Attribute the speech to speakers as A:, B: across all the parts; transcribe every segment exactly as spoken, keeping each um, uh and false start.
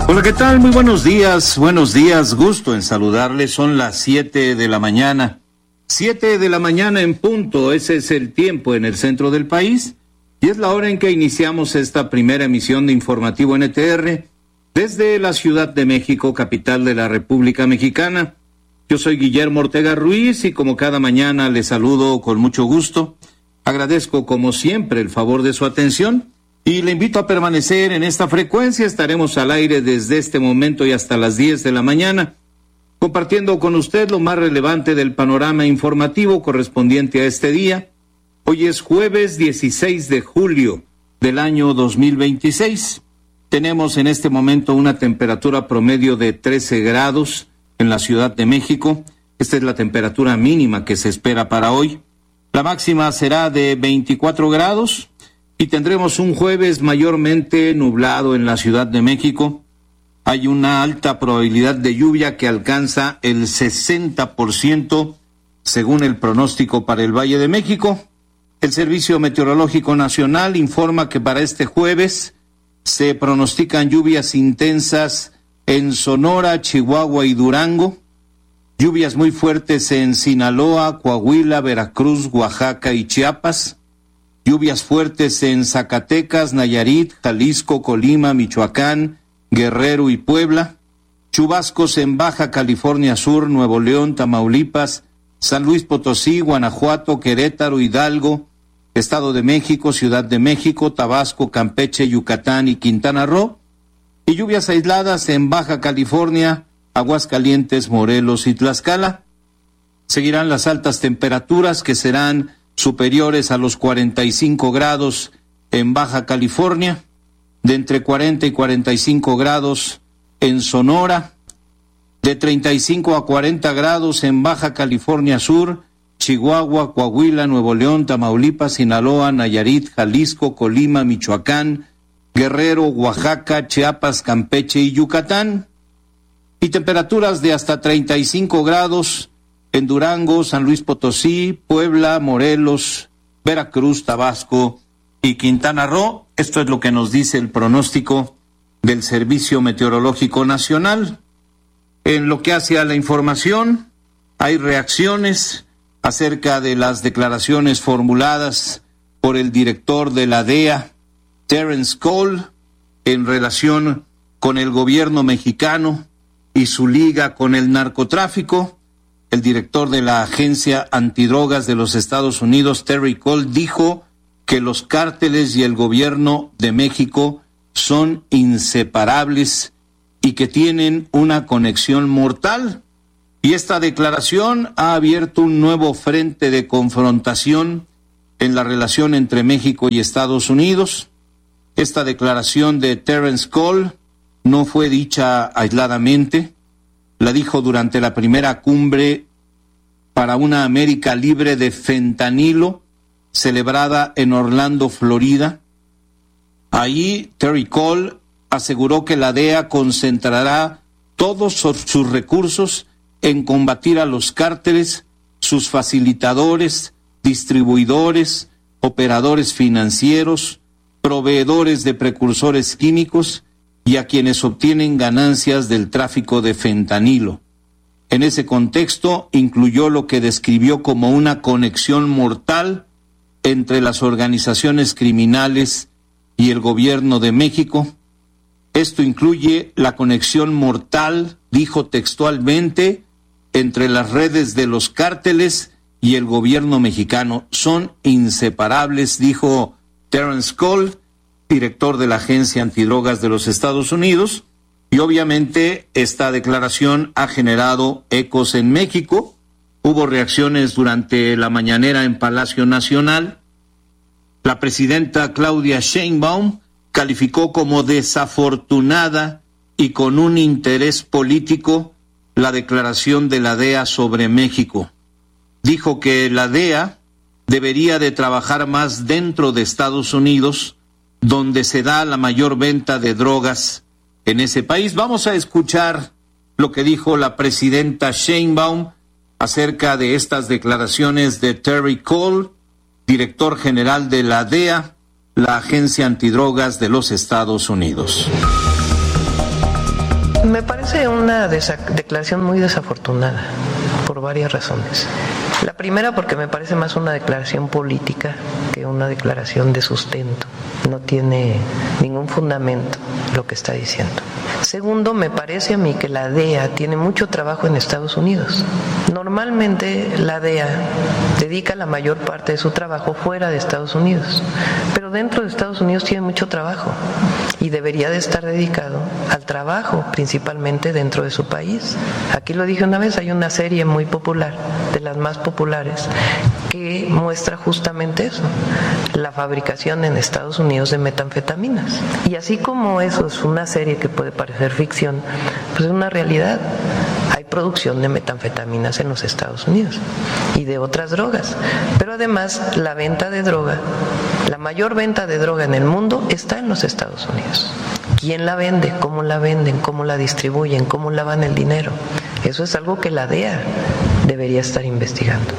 A: Hola, ¿qué tal? Muy buenos días, buenos días, gusto en saludarles. Son las siete de la mañana, siete de la mañana en punto, ese es el tiempo en el centro del país y es la hora en que iniciamos esta primera emisión de Informativo N T R desde la Ciudad de México, capital de la República Mexicana. Yo soy Guillermo Ortega Ruiz y como cada mañana les saludo con mucho gusto. Agradezco como siempre el favor de su atención y le invito a permanecer en esta frecuencia. Estaremos al aire desde este momento y hasta las diez de la mañana, compartiendo con usted lo más relevante del panorama informativo correspondiente a este día. Hoy es jueves dieciséis de julio del año dos mil veintiséis. Tenemos en este momento una temperatura promedio de trece grados en la Ciudad de México. Esta es la temperatura mínima que se espera para hoy. La máxima será de veinticuatro grados. Y tendremos un jueves mayormente nublado en la Ciudad de México. Hay una alta probabilidad de lluvia que alcanza el sesenta por ciento según el pronóstico para el Valle de México. El Servicio Meteorológico Nacional informa que para este jueves se pronostican lluvias intensas en Sonora, Chihuahua y Durango. Lluvias muy fuertes en Sinaloa, Coahuila, Veracruz, Oaxaca y Chiapas. Lluvias fuertes en Zacatecas, Nayarit, Jalisco, Colima, Michoacán, Guerrero y Puebla. Chubascos en Baja California Sur, Nuevo León, Tamaulipas, San Luis Potosí, Guanajuato, Querétaro, Hidalgo, Estado de México, Ciudad de México, Tabasco, Campeche, Yucatán y Quintana Roo. Y lluvias aisladas en Baja California, Aguascalientes, Morelos y Tlaxcala. Seguirán las altas temperaturas que serán superiores a los cuarenta y cinco grados en Baja California, de entre cuarenta y cuarenta y cinco grados en Sonora, de treinta y cinco a cuarenta grados en Baja California Sur, Chihuahua, Coahuila, Nuevo León, Tamaulipas, Sinaloa, Nayarit, Jalisco, Colima, Michoacán, Guerrero, Oaxaca, Chiapas, Campeche y Yucatán, y temperaturas de hasta treinta y cinco grados en Durango, San Luis Potosí, Puebla, Morelos, Veracruz, Tabasco y Quintana Roo. Esto es lo que nos dice el pronóstico del Servicio Meteorológico Nacional. En lo que hace a la información, hay reacciones acerca de las declaraciones formuladas por el director de la D E A, Terence Cole, en relación con el gobierno mexicano y su liga con el narcotráfico. El director de la Agencia Antidrogas de los Estados Unidos, Terry Cole, dijo que los cárteles y el gobierno de México son inseparables y que tienen una conexión mortal. Y esta declaración ha abierto un nuevo frente de confrontación en la relación entre México y Estados Unidos. Esta declaración de Terence Cole no fue dicha aisladamente. La dijo durante la primera cumbre para una América libre de fentanilo, celebrada en Orlando, Florida. Allí, Terry Cole aseguró que la D E A concentrará todos sus recursos en combatir a los cárteles, sus facilitadores, distribuidores, operadores financieros, proveedores de precursores químicos y a quienes obtienen ganancias del tráfico de fentanilo. En ese contexto, incluyó lo que describió como una conexión mortal entre las organizaciones criminales y el gobierno de México. Esto incluye la conexión mortal, dijo textualmente, entre las redes de los cárteles y el gobierno mexicano. Son inseparables, dijo Terence Cole, director de la Agencia Antidrogas de los Estados Unidos, y obviamente esta declaración ha generado ecos en México. Hubo reacciones durante la mañanera en Palacio Nacional. La presidenta Claudia Sheinbaum calificó como desafortunada y con un interés político la declaración de la D E A sobre México. Dijo que la D E A debería de trabajar más dentro de Estados Unidos, donde se da la mayor venta de drogas en ese país. Vamos a escuchar lo que dijo la presidenta Sheinbaum acerca de estas declaraciones de Terry Cole, director general de la D E A, la Agencia Antidrogas de los Estados Unidos.
B: Me parece una desa- declaración muy desafortunada por varias razones. La primera, porque me parece más una declaración política que una declaración de sustento. No tiene ningún fundamento lo que está diciendo. Segundo, me parece a mí que la D E A tiene mucho trabajo en Estados Unidos. Normalmente la D E A dedica la mayor parte de su trabajo fuera de Estados Unidos, pero dentro de Estados Unidos tiene mucho trabajo y debería de estar dedicado al trabajo principalmente dentro de su país. Aquí lo dije una vez, hay una serie muy popular, de las más populares, que muestra justamente eso, la fabricación en Estados Unidos de metanfetaminas. Y así como eso es una serie que puede parecer ficción, pues es una realidad. Hay producción de metanfetaminas en los Estados Unidos y de otras drogas. Pero además la venta de droga, la mayor venta de droga en el mundo está en los Estados Unidos. ¿Quién la vende? ¿Cómo la venden? ¿Cómo la distribuyen? ¿Cómo lavan el dinero? Eso es algo que la D E A debería estar investigando.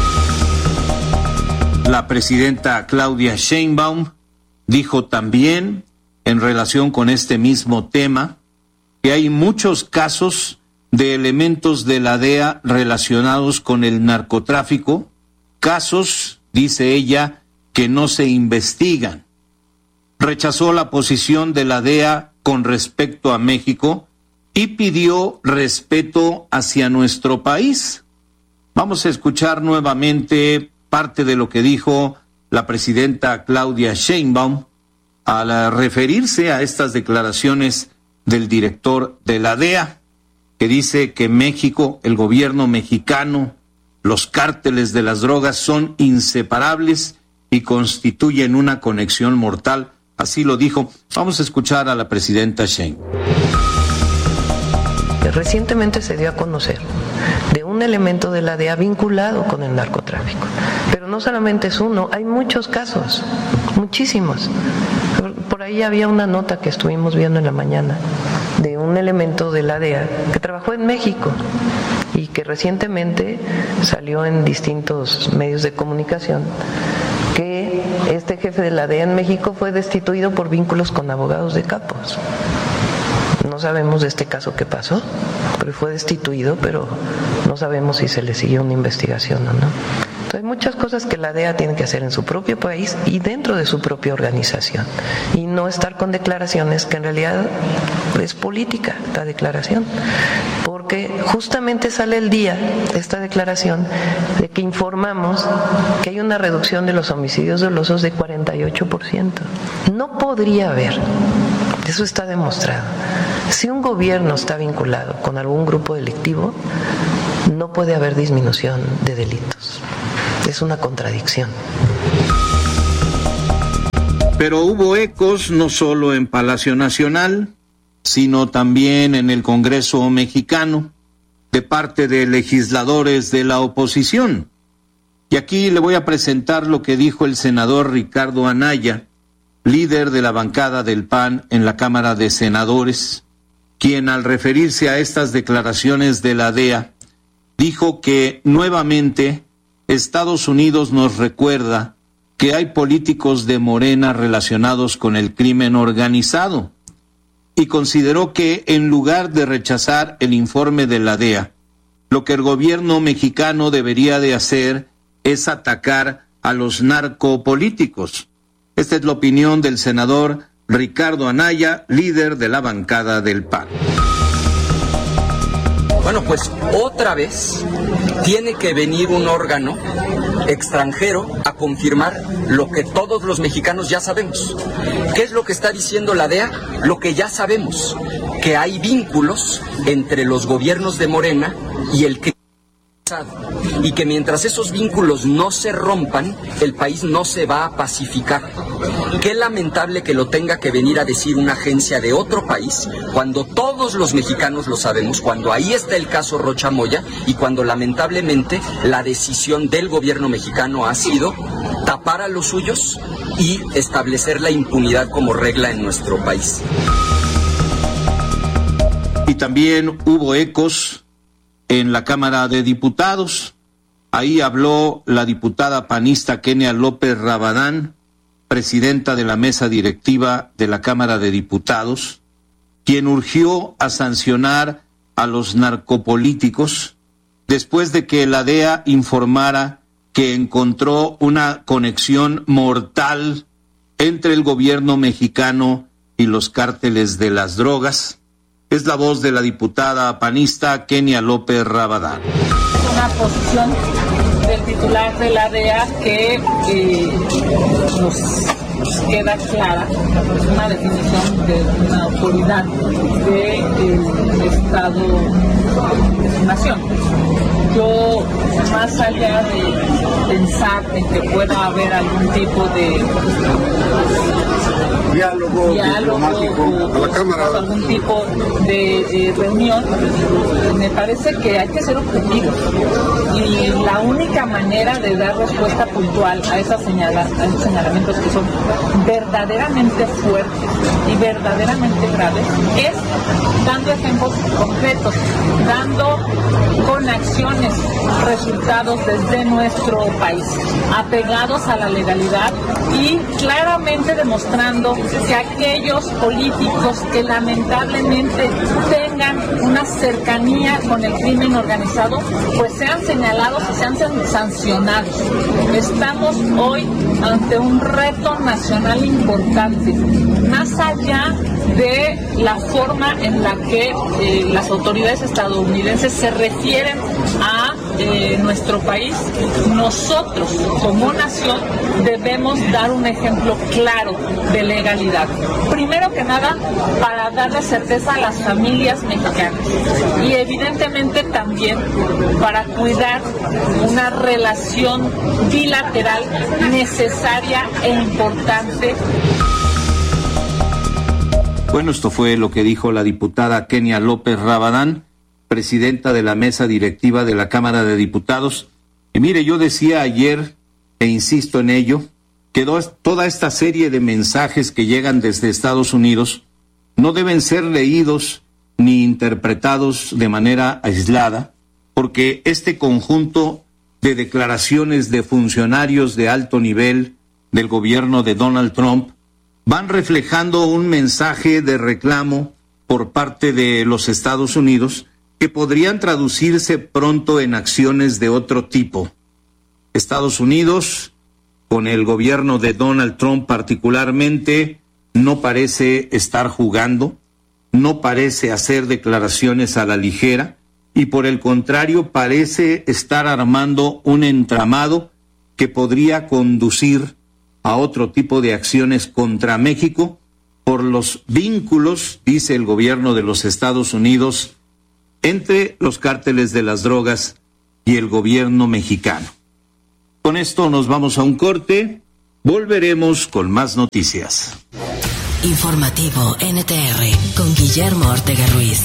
A: La presidenta Claudia Sheinbaum dijo también, en relación con este mismo tema, que hay muchos casos de elementos de la D E A relacionados con el narcotráfico, casos, dice ella, que no se investigan. Rechazó la posición de la D E A con respecto a México y pidió respeto hacia nuestro país. Vamos a escuchar nuevamente parte de lo que dijo la presidenta Claudia Sheinbaum al referirse a estas declaraciones del director de la D E A, que dice que México, el gobierno mexicano, los cárteles de las drogas son inseparables y constituyen una conexión mortal. Así lo dijo. Vamos a escuchar a la presidenta Sheinbaum.
B: Recientemente se dio a conocer de un elemento de la D E A vinculado con el narcotráfico. Pero no solamente es uno, hay muchos casos, muchísimos. Por ahí había una nota que estuvimos viendo en la mañana de un elemento de la D E A que trabajó en México y que recientemente salió en distintos medios de comunicación que este jefe de la D E A en México fue destituido por vínculos con abogados de capos. No sabemos de este caso qué pasó, pero fue destituido, pero no sabemos si se le siguió una investigación o no. Entonces hay muchas cosas que la D E A tiene que hacer en su propio país y dentro de su propia organización, y no estar con declaraciones que en realidad es política la declaración, porque justamente sale el día esta declaración de que informamos que hay una reducción de los homicidios dolosos de cuarenta y ocho por ciento. No podría haber, eso está demostrado. Si un gobierno está vinculado con algún grupo delictivo, no puede haber disminución de delitos. Es una contradicción.
A: Pero hubo ecos no solo en Palacio Nacional, sino también en el Congreso mexicano, de parte de legisladores de la oposición. Y aquí le voy a presentar lo que dijo el senador Ricardo Anaya, líder de la bancada del P A N en la Cámara de Senadores, quien al referirse a estas declaraciones de la D E A, dijo que nuevamente Estados Unidos nos recuerda que hay políticos de Morena relacionados con el crimen organizado, y consideró que en lugar de rechazar el informe de la D E A, lo que el gobierno mexicano debería de hacer es atacar a los narcopolíticos. Esta es la opinión del senador Ricardo Anaya, líder de la bancada del P A N.
C: Bueno, pues otra vez tiene que venir un órgano extranjero a confirmar lo que todos los mexicanos ya sabemos. ¿Qué es lo que está diciendo la D E A? Lo que ya sabemos, que hay vínculos entre los gobiernos de Morena y el crimen organizado, y que mientras esos vínculos no se rompan, el país no se va a pacificar. Qué lamentable que lo tenga que venir a decir una agencia de otro país, cuando todos los mexicanos lo sabemos, cuando ahí está el caso Rocha Moya, y cuando lamentablemente la decisión del gobierno mexicano ha sido tapar a los suyos y establecer la impunidad como regla en nuestro país.
A: Y también hubo ecos en la Cámara de Diputados. Ahí habló la diputada panista Kenia López Rabadán, presidenta de la mesa directiva de la Cámara de Diputados, quien urgió a sancionar a los narcopolíticos después de que la D E A informara que encontró una conexión mortal entre el gobierno mexicano y los cárteles de las drogas. Es la voz de la diputada panista Kenia López Rabadán.
D: Una posición del titular de la D E A que eh, nos queda clara, es una definición de una autoridad del Estado-Nación. Yo, más allá de pensar en que pueda haber algún tipo de
E: diálogo,
D: diálogo
E: diplomático
D: o, a la Cámara, o algún tipo de, de reunión, me parece que hay que ser objetivos y la única manera de dar respuesta puntual a, esas señala, a esos señalamientos que son verdaderamente fuertes y verdaderamente graves es dando ejemplos concretos, dando con acciones resultados desde nuestro país, apegados a la legalidad y claramente demostrando que aquellos políticos que lamentablemente tengan una cercanía con el crimen organizado, pues sean señalados y sean sancionados. Estamos hoy ante un reto nacional importante, más allá de la forma en la que eh, las autoridades estadounidenses se refieren a eh, nuestro país. Nosotros, como nación, debemos dar un ejemplo claro de legalidad. Primero que nada, para darle certeza a las familias mexicanas y evidentemente también para cuidar una relación bilateral necesaria e importante.
A: Bueno, esto fue lo que dijo la diputada Kenia López Rabadán, presidenta de la mesa directiva de la Cámara de Diputados. Y mire, yo decía ayer, e insisto en ello, que toda esta serie de mensajes que llegan desde Estados Unidos no deben ser leídos ni interpretados de manera aislada, porque este conjunto de declaraciones de funcionarios de alto nivel del gobierno de Donald Trump van reflejando un mensaje de reclamo por parte de los Estados Unidos que podrían traducirse pronto en acciones de otro tipo. Estados Unidos, con el gobierno de Donald Trump particularmente, no parece estar jugando, no parece hacer declaraciones a la ligera y por el contrario parece estar armando un entramado que podría conducir a otro tipo de acciones contra México por los vínculos, dice el gobierno de los Estados Unidos, entre los cárteles de las drogas y el gobierno mexicano. Con esto nos vamos a un corte, volveremos con más noticias.
F: Informativo N T R con Guillermo Ortega Ruiz.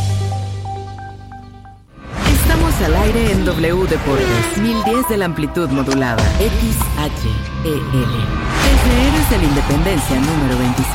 F: Estamos al aire en W Deportes, mil diez de la amplitud modulada, X H E L. Desde Héroes de la Independencia número veinticinco.